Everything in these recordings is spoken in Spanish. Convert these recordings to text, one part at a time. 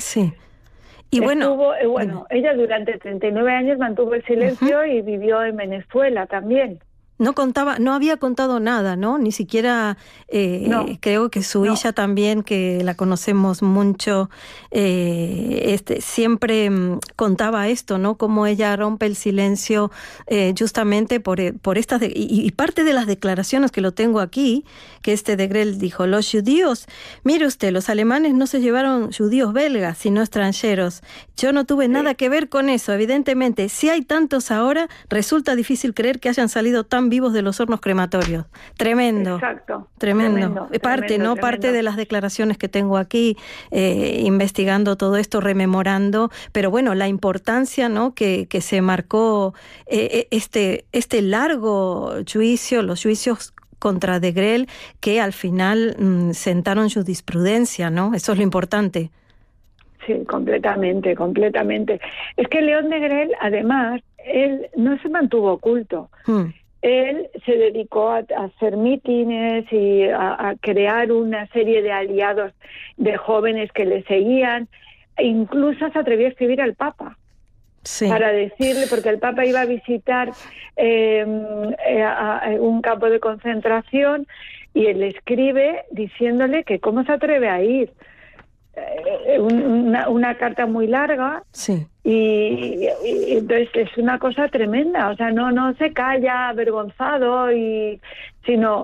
Sí. Y ella durante 39 años mantuvo el silencio y vivió en Venezuela también. No había contado nada, ¿no? Ni siquiera creo que su hija también, que la conocemos mucho, siempre contaba esto, ¿no? Cómo ella rompe el silencio justamente por estas... y parte de las declaraciones que lo tengo aquí, que de Grell dijo, los judíos, mire usted, los alemanes no se llevaron judíos belgas, sino extranjeros. Yo no tuve nada que ver con eso, evidentemente. Si hay tantos ahora, resulta difícil creer que hayan salido tan vivos de los hornos crematorios. Tremendo. Exacto. Tremendo. Parte de las declaraciones que tengo aquí, investigando todo esto, rememorando, pero bueno, la importancia, ¿no?, que se marcó este largo juicio, los juicios contra de Grell, que al final sentaron jurisprudencia, ¿no? Eso es lo importante. Sí, completamente. Es que León de Grell, además, él no se mantuvo oculto. Él se dedicó a hacer mítines y a crear una serie de aliados de jóvenes que le seguían. E incluso se atrevió a escribir al Papa. Sí. Para decirle, porque el Papa iba a visitar a un campo de concentración y él le escribe diciéndole que cómo se atreve a ir. Una carta muy larga. Sí. Y entonces es una cosa tremenda, o sea, no se calla avergonzado, sino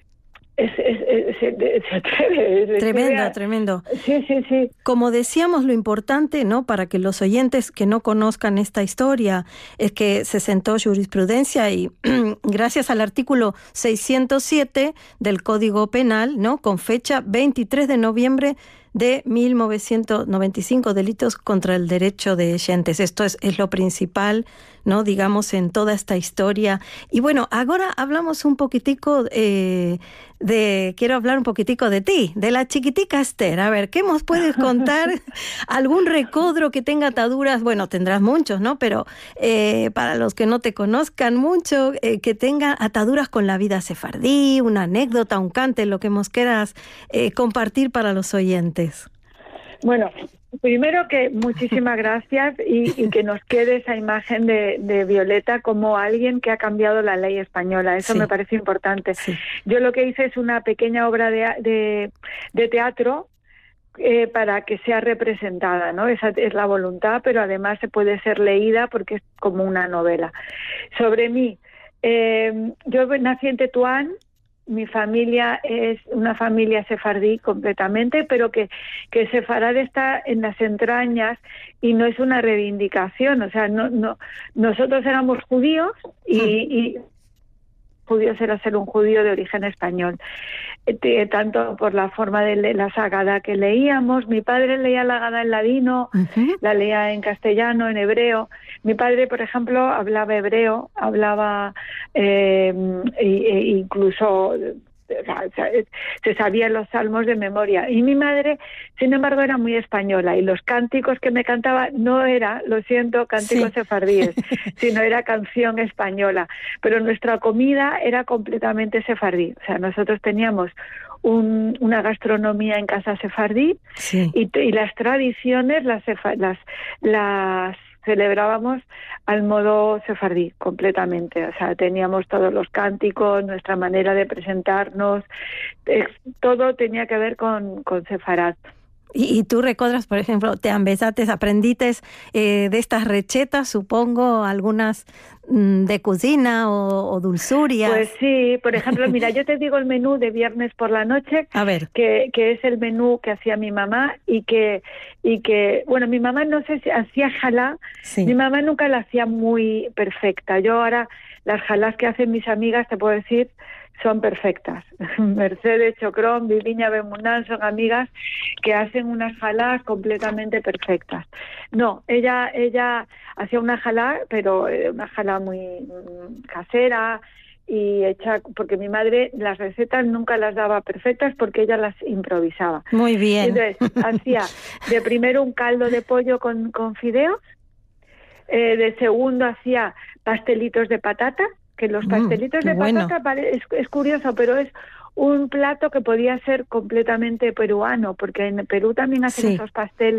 se atreve. Tremendo. Sí. Como decíamos, lo importante, ¿no?, para que los oyentes que no conozcan esta historia, es que se sentó jurisprudencia y gracias al artículo 607 del Código Penal, ¿no?, con fecha 23 de noviembre de 1995, delitos contra el derecho de gentes. Esto es lo principal, ¿no?, digamos, en toda esta historia. Y bueno, ahora hablamos un poquitico quiero hablar un poquitico de ti, de la chiquitica Esther. A ver, ¿qué nos puedes contar? ¿Algún recodro que tenga ataduras? Bueno, tendrás muchos, ¿no? Pero para los que no te conozcan mucho, que tenga ataduras con la vida sefardí, una anécdota, un cante, lo que nos quieras compartir para los oyentes. Bueno, primero que muchísimas gracias y que nos quede esa imagen de Violeta como alguien que ha cambiado la ley española. Eso me parece importante. Sí. Yo lo que hice es una pequeña obra de teatro para que sea representada, ¿no? Esa es la voluntad, pero además se puede ser leída porque es como una novela. Sobre mí, yo nací en Tetuán. Mi familia es una familia sefardí completamente, pero que Sefarad está en las entrañas y no es una reivindicación. O sea, no nosotros éramos judíos y judíos era ser un judío de origen español. Tanto por la forma de la Sagada que leíamos. Mi padre leía la Agada en ladino, la leía en castellano, en hebreo. Mi padre, por ejemplo, hablaba hebreo, hablaba incluso se sabían los salmos de memoria. Y mi madre, sin embargo, era muy española y los cánticos que me cantaba no era, lo siento, cánticos sefardíes, sino era canción española. Pero nuestra comida era completamente sefardí. O sea, nosotros teníamos una gastronomía en casa sefardí y las tradiciones las celebrábamos al modo sefardí completamente. O sea, teníamos todos los cánticos, nuestra manera de presentarnos, todo tenía que ver con Sefarad. Y tú recuerdas, por ejemplo, te empezaste, aprendites de estas recetas, supongo, algunas de cocina o dulzurias. Pues sí, por ejemplo, mira, yo te digo el menú de viernes por la noche, a ver, que es el menú que hacía mi mamá y que bueno, mi mamá no sé si hacía jalá, mi mamá nunca la hacía muy perfecta. Yo ahora las jalás que hacen mis amigas, te puedo decir, son perfectas. Mercedes Chocrón, Viviña Bemunán son amigas que hacen unas jalás completamente perfectas. No, ella hacía una jalá, pero una jalá muy casera y hecha, porque mi madre las recetas nunca las daba perfectas porque ella las improvisaba. Muy bien. Entonces hacía de primero un caldo de pollo con fideos, de segundo hacía pastelitos de patata, que los pastelitos de patata es curioso, pero es un plato que podía ser completamente peruano, porque en Perú también hacen esos pasteles